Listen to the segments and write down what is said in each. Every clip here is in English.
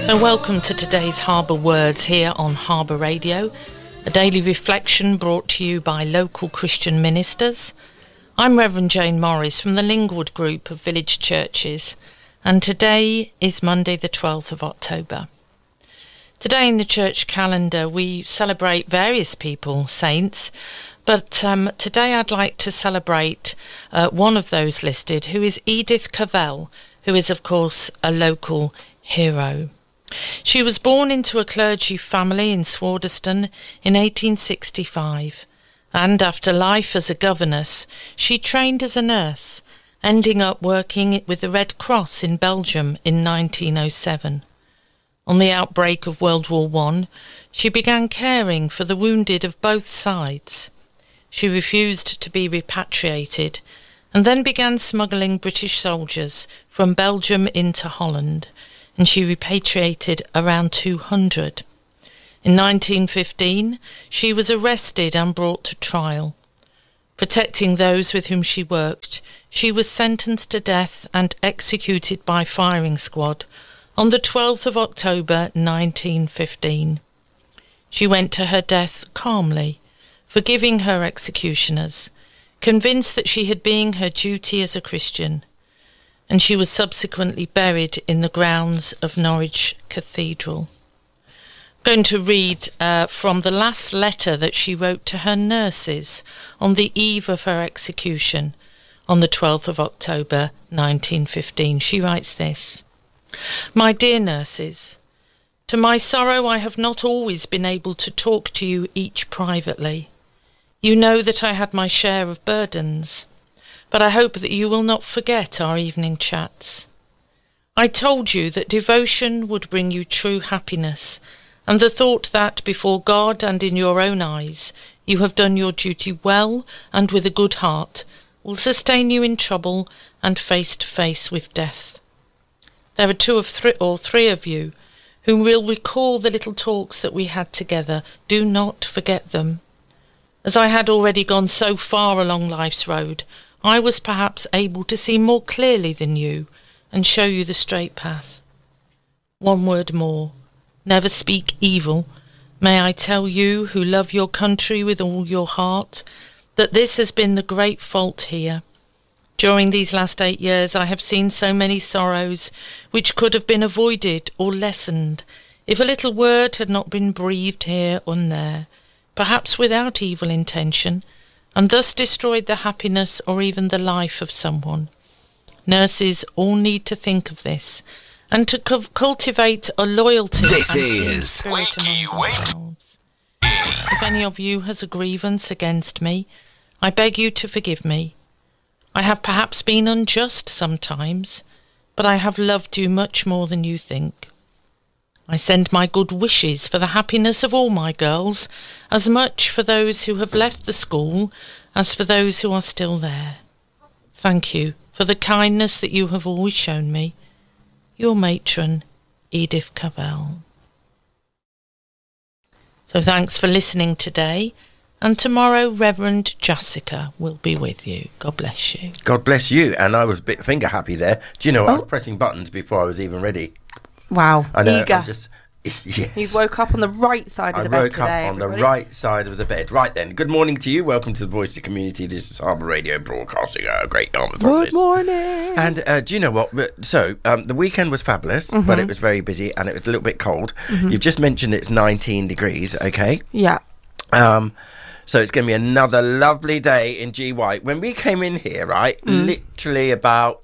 So welcome to today's Harbour Words here on Harbour Radio, a daily reflection brought to you by local Christian ministers. I'm Reverend Jane Morris from the Lingwood Group of Village Churches, and today is Monday the 12th of October. Today in the church calendar we celebrate various people, saints, but today I'd like to celebrate one of those listed, who is Edith Cavell, who is of course a local hero. She was born into a clergy family in Swardeston in 1865, and after life as a governess, she trained as a nurse, ending up working with the Red Cross in Belgium in 1907. On the outbreak of World War I, she began caring for the wounded of both sides. She refused to be repatriated, and then began smuggling British soldiers from Belgium into Holland, and she repatriated around 200. In 1915, she was arrested and brought to trial. Protecting those with whom she worked, she was sentenced to death and executed by firing squad on the 12th of October 1915. She went to her death calmly, forgiving her executioners, convinced that she had been her duty as a Christian, and she was subsequently buried in the grounds of Norwich Cathedral. I'm going to read from the last letter that she wrote to her nurses on the eve of her execution on the 12th of October 1915. She writes this: "My dear nurses, to my sorrow I have not always been able to talk to you each privately. You know that I had my share of burdens, but I hope that you will not forget our evening chats. I told you that devotion would bring you true happiness, and the thought that before God and in your own eyes you have done your duty well and with a good heart will sustain you in trouble and face to face with death. There are two or three of you who will recall the little talks that we had together. Do not forget them. As I had already gone so far along life's road, I was perhaps able to see more clearly than you and show you the straight path. One word more. Never speak evil. May I tell you, who love your country with all your heart, that this has been the great fault here. During these last 8 years I have seen so many sorrows which could have been avoided or lessened if a little word had not been breathed here and there, perhaps without evil intention, and thus destroyed the happiness or even the life of someone. Nurses all need to think of this and to cultivate a loyalty. This is Wakey Wake. If any of you has a grievance against me, I beg you to forgive me. I have perhaps been unjust sometimes, but I have loved you much more than you think. I send my good wishes for the happiness of all my girls, as much for those who have left the school as for those who are still there. Thank you for the kindness that you have always shown me. Your matron, Edith Cavell." So thanks for listening today, and tomorrow Reverend Jessica will be with you. God bless you. God bless you. And I was a bit finger happy there. Do you know, I was pressing buttons before I was even ready. Wow, I know, eager. Yes. You woke up on the right side of the bed today. I woke up on the right side of the bed. Right then, good morning to you. Welcome to the Voice of the Community. This is Harbour Radio broadcasting a great Yarmouth office. Good morning. And do you know what? So, the weekend was fabulous, but it was very busy and it was a little bit cold. You've just mentioned it's 19 degrees, okay? Yeah. So it's going to be another lovely day in GY. When we came in here, right, literally about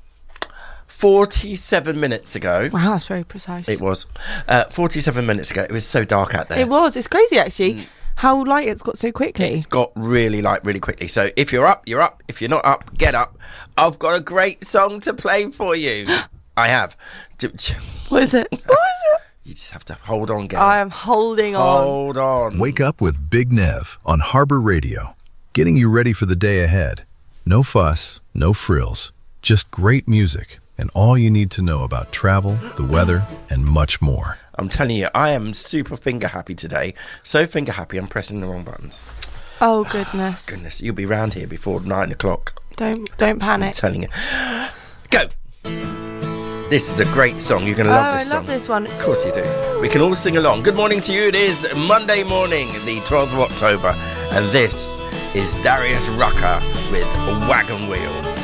47 minutes ago. Wow, that's very precise. It was. 47 minutes ago. It was so dark out there. It was. It's crazy, actually, how light it's got so quickly. It's got really light really quickly. So if you're up, you're up. If you're not up, get up. I've got a great song to play for you. I have. What is it? What is it? You just have to hold on, girl. I am holding on. Hold on. Wake up with Big Nev on Harbour Radio, getting you ready for the day ahead. No fuss, no frills, just great music and all you need to know about travel, the weather, and much more. I'm telling you, I am super finger happy today. So finger happy, I'm pressing the wrong buttons. Oh, goodness. Goodness, you'll be round here before 9 o'clock. Don't panic. I'm telling you. Go. This is a great song. You're going to love this I song. love this one. Of course you do. We can all sing along. Good morning to you. It is Monday morning, the 12th of October, and this is Darius Rucker with Wagon Wheel.